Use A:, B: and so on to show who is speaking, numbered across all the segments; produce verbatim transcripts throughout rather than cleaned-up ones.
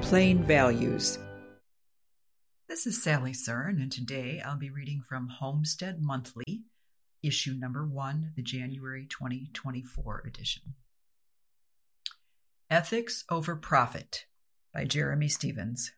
A: Plain Values. This is Sally Cern, and today I'll be reading from Homestead Monthly, issue number one, the January twenty twenty-four edition. Ethics Over Profit by Jeremy Stevens.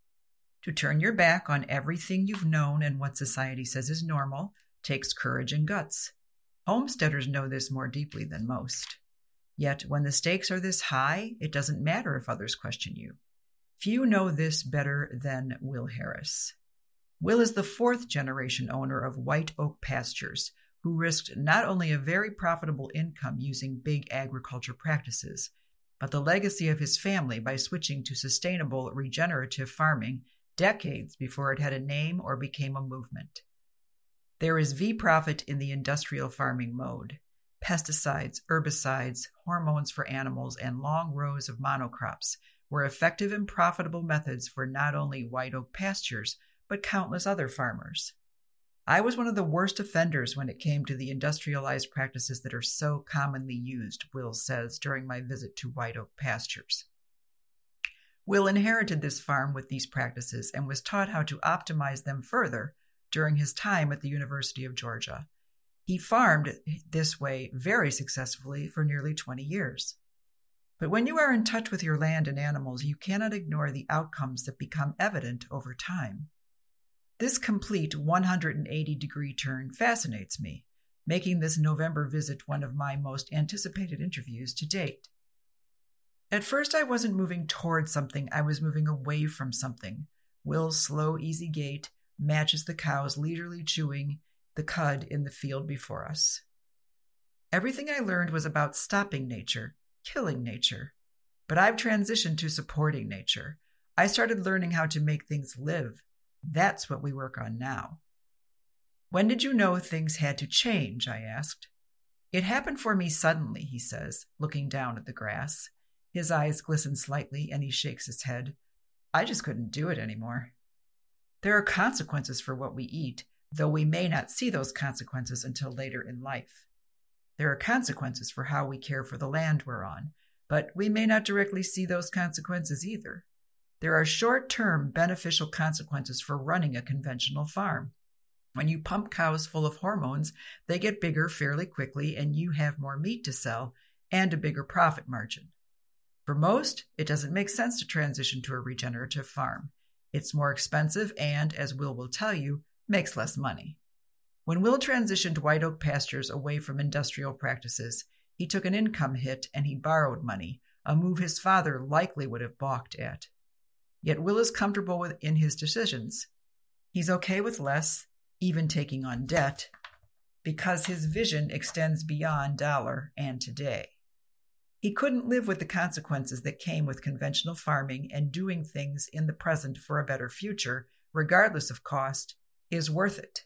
A: To turn your back on everything you've known and what society says is normal takes courage and guts. Homesteaders know this more deeply than most. Yet when the stakes are this high, it doesn't matter if others question you. Few know this better than Will Harris. Will is the fourth generation owner of White Oak Pastures, who risked not only a very profitable income using big agriculture practices, but the legacy of his family by switching to sustainable regenerative farming decades before it had a name or became a movement. There is V-profit in the industrial farming mode. Pesticides, herbicides, hormones for animals, and long rows of monocrops were effective and profitable methods for not only White Oak Pastures, but countless other farmers. I was one of the worst offenders when it came to the industrialized practices that are so commonly used, Will says during my visit to White Oak Pastures. Will inherited this farm with these practices and was taught how to optimize them further during his time at the University of Georgia. He farmed this way very successfully for nearly twenty years. But when you are in touch with your land and animals, you cannot ignore the outcomes that become evident over time. This complete one hundred eighty degree turn fascinates me, making this November visit one of my most anticipated interviews to date. At first, I wasn't moving toward something, I was moving away from something. Will's slow, easy gait matches the cows leisurely chewing the cud in the field before us. Everything I learned was about stopping nature, killing nature. But I've transitioned to supporting nature. I started learning how to make things live. That's what we work on now. When did you know things had to change? I asked. It happened for me suddenly, he says, looking down at the grass. His eyes glisten slightly and he shakes his head. I just couldn't do it anymore. There are consequences for what we eat, though we may not see those consequences until later in life. There are consequences for how we care for the land we're on, but we may not directly see those consequences either. There are short-term beneficial consequences for running a conventional farm. When you pump cows full of hormones, they get bigger fairly quickly and you have more meat to sell and a bigger profit margin. For most, it doesn't make sense to transition to a regenerative farm. It's more expensive and, as Will will tell you, makes less money. When Will transitioned White Oak Pastures away from industrial practices, he took an income hit and he borrowed money, a move his father likely would have balked at. Yet Will is comfortable with in his decisions. He's okay with less, even taking on debt, because his vision extends beyond dollar and today. He couldn't live with the consequences that came with conventional farming, and doing things in the present for a better future, regardless of cost, is worth it.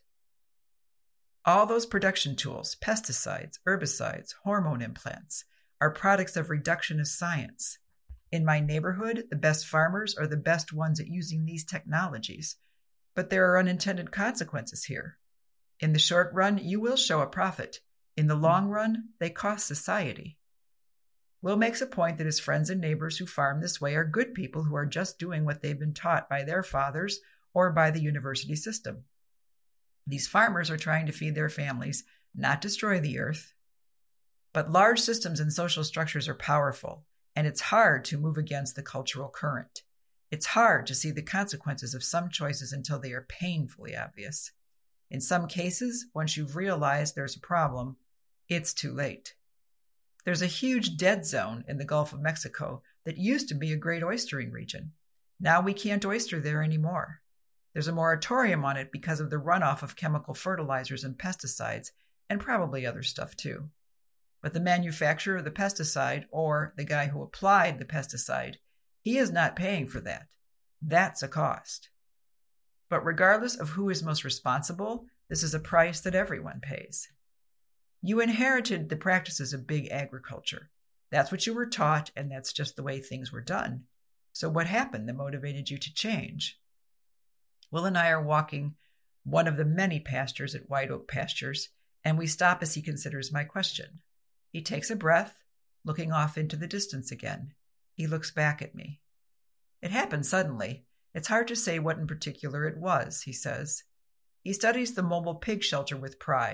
A: All those production tools, pesticides, herbicides, hormone implants, are products of reductionist science. In my neighborhood, the best farmers are the best ones at using these technologies, but there are unintended consequences here. In the short run, you will show a profit. In the long run, they cost society. Will makes a point that his friends and neighbors who farm this way are good people who are just doing what they've been taught by their fathers or by the university system. These farmers are trying to feed their families, not destroy the earth. But large systems and social structures are powerful, and it's hard to move against the cultural current. It's hard to see the consequences of some choices until they are painfully obvious. In some cases, once you've realized there's a problem, it's too late. There's a huge dead zone in the Gulf of Mexico that used to be a great oystering region. Now we can't oyster there anymore. There's a moratorium on it because of the runoff of chemical fertilizers and pesticides, and probably other stuff too. But the manufacturer of the pesticide, or the guy who applied the pesticide, he is not paying for that. That's a cost. But regardless of who is most responsible, this is a price that everyone pays. You inherited the practices of big agriculture. That's what you were taught, and that's just the way things were done. So what happened that motivated you to change? Will and I are walking one of the many pastures at White Oak Pastures, and we stop as he considers my question. He takes a breath, looking off into the distance again. He looks back at me. It happened suddenly. It's hard to say what in particular it was, he says. He studies the mobile pig shelter with pride.